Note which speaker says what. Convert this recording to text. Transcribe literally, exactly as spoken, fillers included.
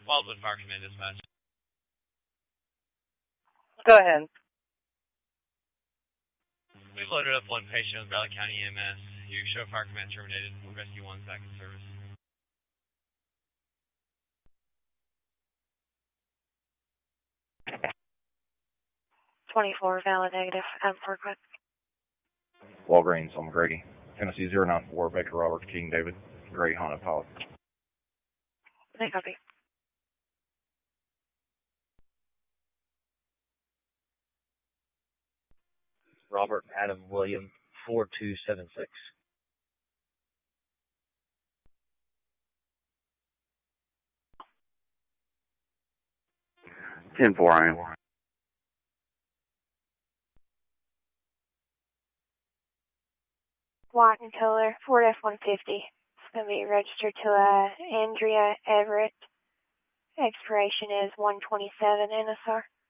Speaker 1: Wildwood Fire Command Dispatch.
Speaker 2: Go ahead.
Speaker 1: We've loaded up one patient with Valley County E M S. You show Fire Command terminated. Rescue one's back in service.
Speaker 3: twenty-four, valid negative. I'm for request.
Speaker 4: Walgreens on Grady. Tennessee zero nine four, Baker Robert, King David, Gray Honda Pilot.
Speaker 3: They copy.
Speaker 5: Robert Adam William, four two seven six.
Speaker 4: ten four, I am.
Speaker 3: White and color, Ford F one fifty. It's going to be registered to uh, Andrea Everett. Expiration is one twenty-seven N S R.